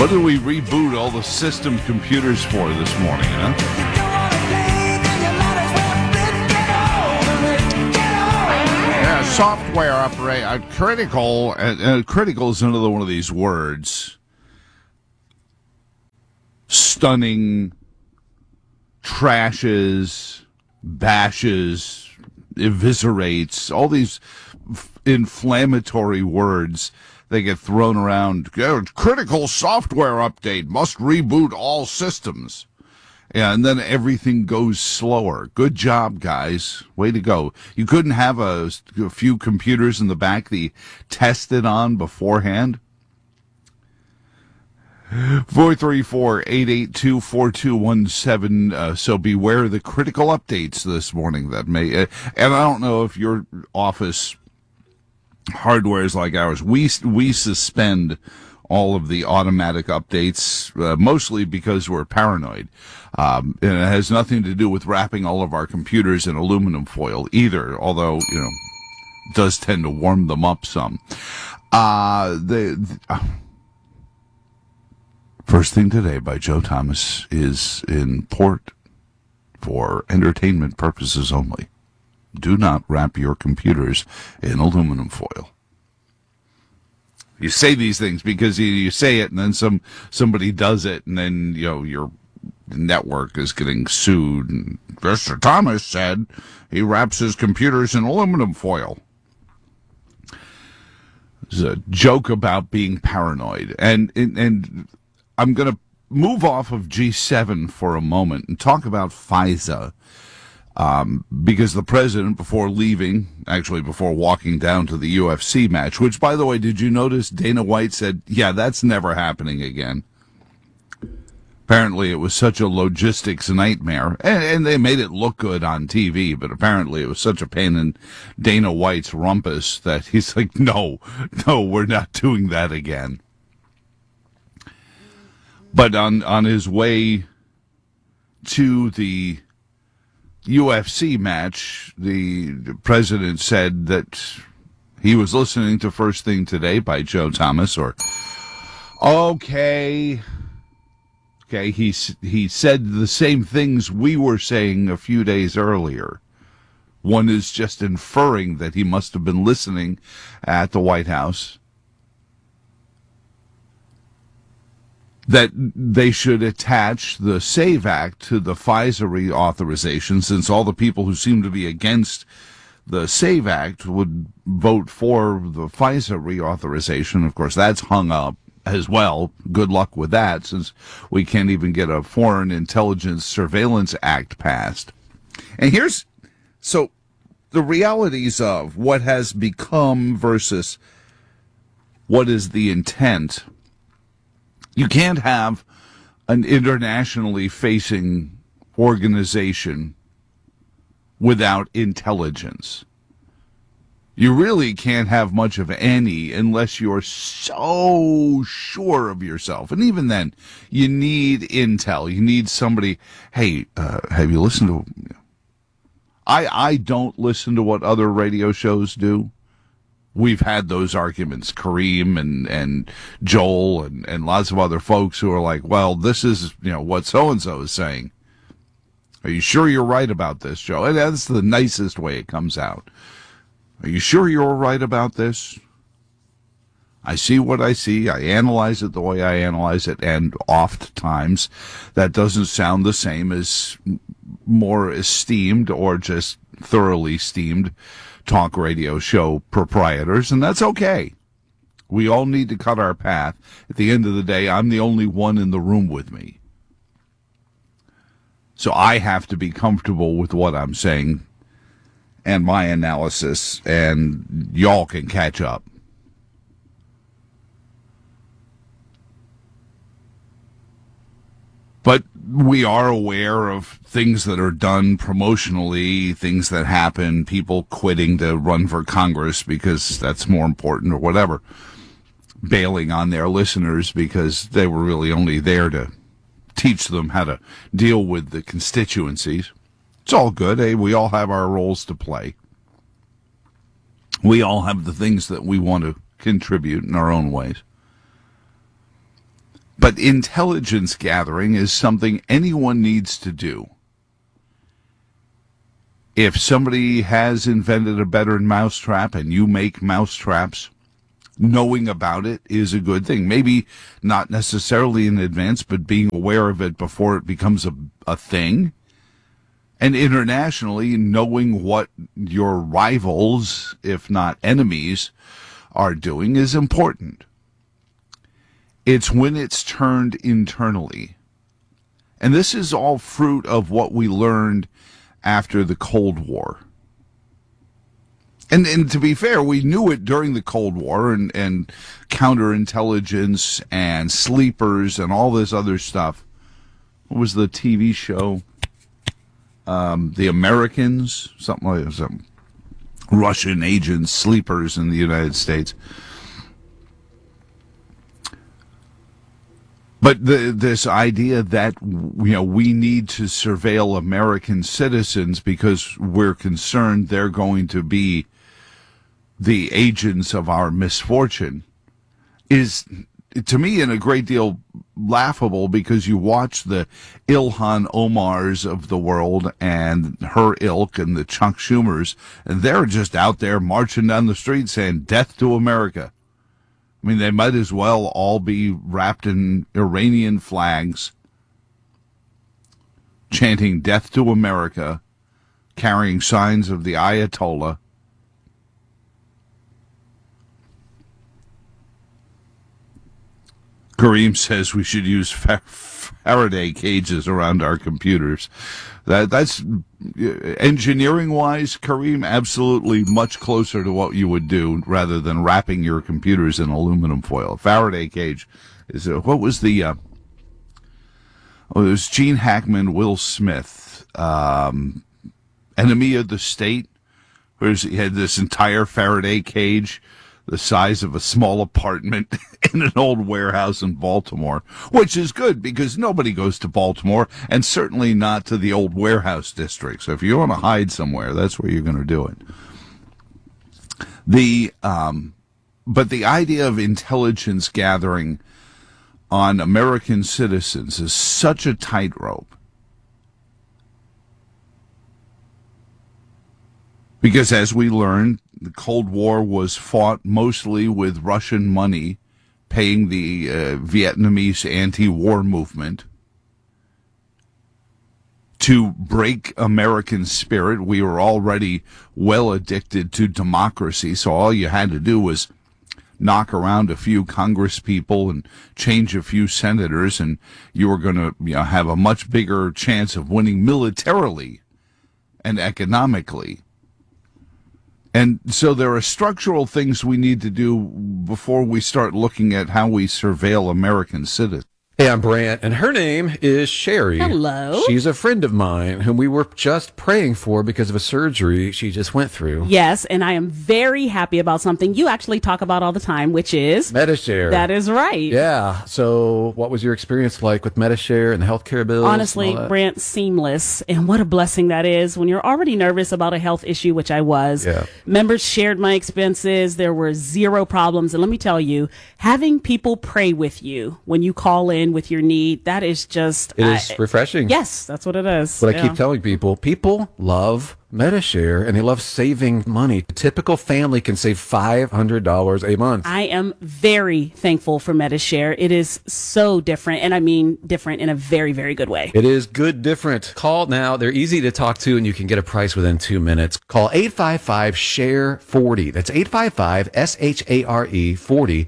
do we reboot all the system computers for this morning, huh? Yeah, software upgrade. Critical. Critical is another one of these words. Stunning, trashes, bashes, eviscerates, all these inflammatory words that get thrown around. Critical software update must reboot all systems. Yeah, and then everything goes slower. Good job, guys. Way to go. You couldn't have a few computers in the back that you tested on beforehand? 434-882-4217. So beware the critical updates this morning that may, and I don't know if your office hardware is like ours. We suspend all of the automatic updates, mostly because we're paranoid. And it has nothing to do with wrapping all of our computers in aluminum foil either, although, it does tend to warm them up some. First Thing Today by Joe Thomas is in port for entertainment purposes only. Do not wrap your computers in aluminum foil. You say these things because you say it, and then somebody does it, and then your network is getting sued. And Mr. Thomas said he wraps his computers in aluminum foil. It's a joke about being paranoid, and I'm going to move off of G7 for a moment and talk about FISA. Because the president, before walking down to the UFC match, which, by the way, did you notice Dana White said, yeah, that's never happening again. Apparently it was such a logistics nightmare, and they made it look good on TV, but apparently it was such a pain in Dana White's rumpus that he's like, no, we're not doing that again. But on his way to the UFC match, the president said that he was listening to First Thing Today by Joe Thomas, Okay, he said the same things we were saying a few days earlier. One is just inferring that he must have been listening at the White House. That they should attach the SAVE Act to the FISA reauthorization, since all the people who seem to be against the SAVE Act would vote for the FISA reauthorization. Of course, that's hung up as well. Good luck with that, since we can't even get a Foreign Intelligence Surveillance Act passed. And so the realities of what has become versus what is the intent. You can't have an internationally facing organization without intelligence. You really can't have much of any unless you're so sure of yourself. And even then, you need intel. You need somebody, hey, have you listened to... I don't listen to what other radio shows do. We've had those arguments, Kareem and Joel and lots of other folks who are like, well, this is, what so-and-so is saying. Are you sure you're right about this, Joe? And that's the nicest way it comes out. Are you sure you're right about this? I see what I see. I analyze it the way I analyze it. And oftentimes that doesn't sound the same as more esteemed or just thoroughly esteemed talk radio show proprietors, and that's okay. We all need to cut our path. At the end of the day, I'm the only one in the room with me. So I have to be comfortable with what I'm saying and my analysis, and y'all can catch up. But we are aware of things that are done promotionally, things that happen, people quitting to run for Congress because that's more important or whatever, bailing on their listeners because they were really only there to teach them how to deal with the constituencies. It's all good. Hey, we all have our roles to play. We all have the things that we want to contribute in our own ways. But intelligence gathering is something anyone needs to do. If somebody has invented a better mousetrap and you make mousetraps, knowing about it is a good thing. Maybe not necessarily in advance, but being aware of it before it becomes a thing. And internationally, knowing what your rivals, if not enemies, are doing is important. It's when it's turned internally. And this is all fruit of what we learned after the Cold War. And to be fair, we knew it during the Cold War and counterintelligence and sleepers and all this other stuff. What was the TV show? The Americans, something like some Russian agents, sleepers in the United States. But this idea that we need to surveil American citizens because we're concerned they're going to be the agents of our misfortune is, to me, in a great deal laughable, because you watch the Ilhan Omars of the world and her ilk and the Chuck Schumers, and they're just out there marching down the street saying, "Death to America." I mean, they might as well all be wrapped in Iranian flags, chanting "Death to America," carrying signs of the Ayatollah. Kareem says we should use Faraday cages around our computers. That's engineering-wise, Kareem, absolutely much closer to what you would do rather than wrapping your computers in aluminum foil. A Faraday cage is what was the? It was Gene Hackman, Will Smith, Enemy of the State, where he had this entire Faraday cage the size of a small apartment in an old warehouse in Baltimore, which is good because nobody goes to Baltimore, and certainly not to the old warehouse district. So if you want to hide somewhere, that's where you're going to do it. But the idea of intelligence gathering on American citizens is such a tightrope. Because as we learned, the Cold War was fought mostly with Russian money paying the Vietnamese anti-war movement. To break American spirit, we were already well addicted to democracy, so all you had to do was knock around a few Congress people and change a few senators, and you were going to have a much bigger chance of winning militarily and economically. And so there are structural things we need to do before we start looking at how we surveil American citizens. Hey, I'm Brant, and her name is Sherry. Hello. She's a friend of mine whom we were just praying for because of a surgery she just went through. Yes, and I am very happy about something you actually talk about all the time, which is Medi-Share. That is right. Yeah. So what was your experience like with Medi-Share and the healthcare bills? Honestly, Brant, seamless. And what a blessing that is when you're already nervous about a health issue, which I was. Yeah. Members shared my expenses. There were zero problems. And let me tell you, having people pray with you when you call in with your need, that is just... It is refreshing. Yes, that's what it is. But I keep telling people love Medi-Share and they love saving money. A typical family can save $500 a month. I am very thankful for Medi-Share. It is so different, and I mean different in a very, very good way. It is good different. Call now. They're easy to talk to, and you can get a price within 2 minutes. Call 855-SHARE-40. That's 855-SHARE-40.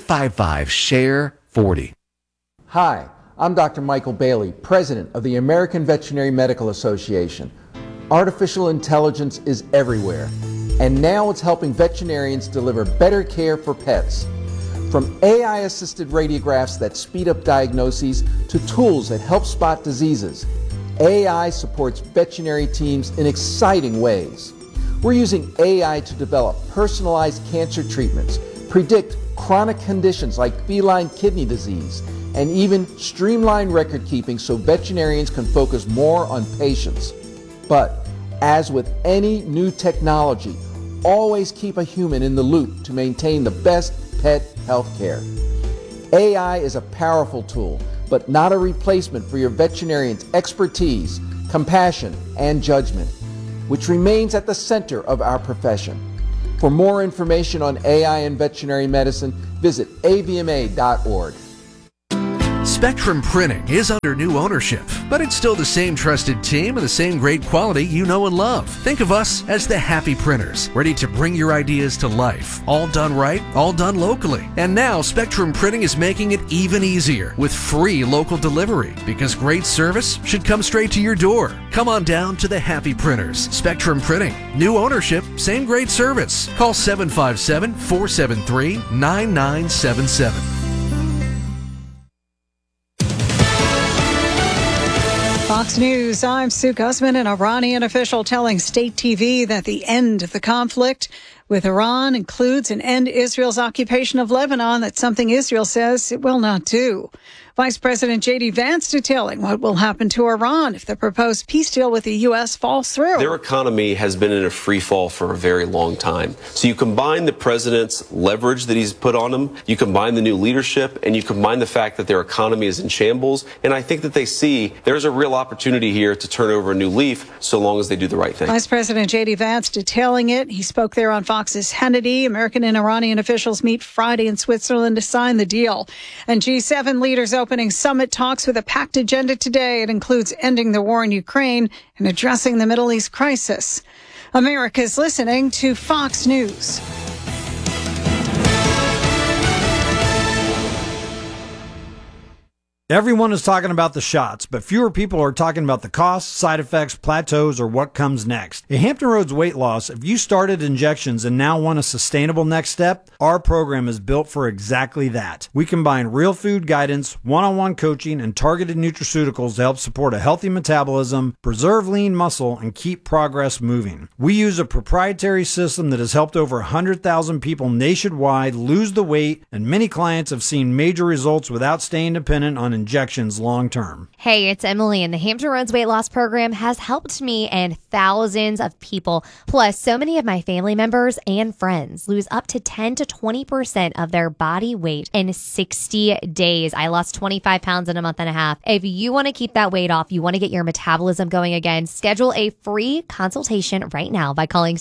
855-SHARE-40. Hi, I'm Dr. Michael Bailey, President of the American Veterinary Medical Association. Artificial intelligence is everywhere, and now it's helping veterinarians deliver better care for pets. From AI-assisted radiographs that speed up diagnoses to tools that help spot diseases, AI supports veterinary teams in exciting ways. We're using AI to develop personalized cancer treatments, predict chronic conditions like feline kidney disease, and even streamline record keeping so veterinarians can focus more on patients. But as with any new technology, always keep a human in the loop to maintain the best pet health care. AI is a powerful tool, but not a replacement for your veterinarian's expertise, compassion, and judgment, which remains at the center of our profession. For more information on AI in veterinary medicine, visit avma.org. Spectrum Printing is under new ownership, but it's still the same trusted team and the same great quality you know and love. Think of us as the Happy Printers, ready to bring your ideas to life. All done right, all done locally. And now Spectrum Printing is making it even easier with free local delivery, because great service should come straight to your door. Come on down to the Happy Printers. Spectrum Printing. New ownership, same great service. Call 757-473-9977. Fox News, I'm Sue Guzman. An Iranian official telling state TV that the end of the conflict with Iran includes an end Israel's occupation of Lebanon. That's something Israel says it will not do. Vice President J.D. Vance detailing what will happen to Iran if the proposed peace deal with the U.S. falls through. Their economy has been in a free fall for a very long time. So you combine the president's leverage that he's put on them, you combine the new leadership, and you combine the fact that their economy is in shambles, and I think that they see there's a real opportunity here to turn over a new leaf so long as they do the right thing. Vice President J.D. Vance detailing it. He spoke there on Fox's Hannity. American and Iranian officials meet Friday in Switzerland to sign the deal. And G7 leaders opening summit talks with a packed agenda today. It includes ending the war in Ukraine and addressing the Middle East crisis. America's listening to Fox News. Everyone is talking about the shots, but fewer people are talking about the costs, side effects, plateaus, or what comes next. At Hampton Roads Weight Loss, if you started injections and now want a sustainable next step, our program is built for exactly that. We combine real food guidance, one-on-one coaching, and targeted nutraceuticals to help support a healthy metabolism, preserve lean muscle, and keep progress moving. We use a proprietary system that has helped over 100,000 people nationwide lose the weight, and many clients have seen major results without staying dependent on injections long term. Hey, it's Emily, and the Hampton Roads Weight Loss Program has helped me and thousands of people. Plus, so many of my family members and friends lose up to 10 to 20% of their body weight in 60 days. I lost 25 pounds in a month and a half. If you want to keep that weight off, you want to get your metabolism going again, schedule a free consultation right now by calling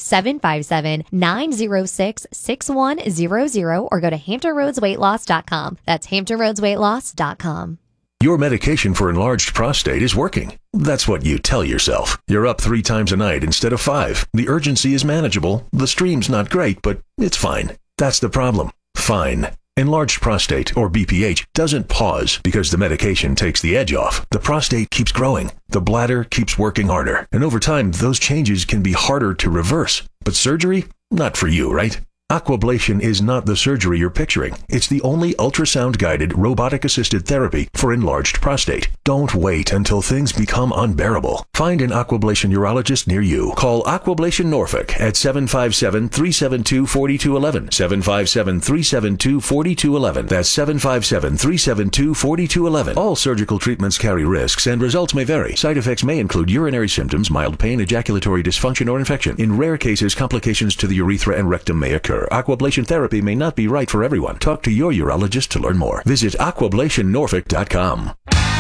757-906-6100 or go to HamptonRoadsWeightLoss.com. That's HamptonRoadsWeightLoss.com. Your medication for enlarged prostate is working. That's what you tell yourself. You're up 3 times a night instead of 5. The urgency is manageable. The stream's not great, but it's fine. That's the problem. Fine. Enlarged prostate, or BPH, doesn't pause because the medication takes the edge off. The prostate keeps growing. The bladder keeps working harder. And over time, those changes can be harder to reverse. But surgery? Not for you, right? Aquablation is not the surgery you're picturing. It's the only ultrasound-guided, robotic-assisted therapy for enlarged prostate. Don't wait until things become unbearable. Find an Aquablation urologist near you. Call Aquablation Norfolk at 757-372-4211. 757-372-4211. That's 757-372-4211. All surgical treatments carry risks and results may vary. Side effects may include urinary symptoms, mild pain, ejaculatory dysfunction, or infection. In rare cases, complications to the urethra and rectum may occur. Aquablation therapy may not be right for everyone. Talk to your urologist to learn more. Visit aquablationnorfolk.com.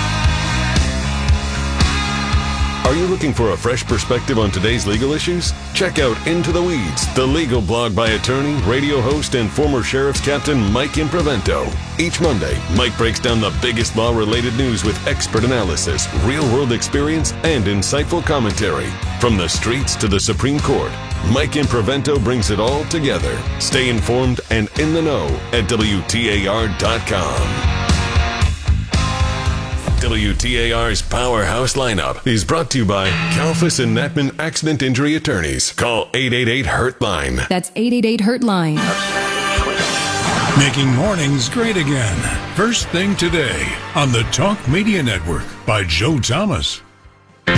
Are you looking for a fresh perspective on today's legal issues? Check out Into the Weeds, the legal blog by attorney, radio host, and former sheriff's captain Mike Improvento. Each Monday, Mike breaks down the biggest law-related news with expert analysis, real-world experience, and insightful commentary. From the streets to the Supreme Court, Mike Improvento brings it all together. Stay informed and in the know at WTAR.com. WTAR's Powerhouse Lineup is brought to you by Kalfas and Natman Accident Injury Attorneys. Call 888-HURT-LINE. That's 888-HURT-LINE. Making mornings great again. First thing today on the Talk Media Network by Joe Thomas.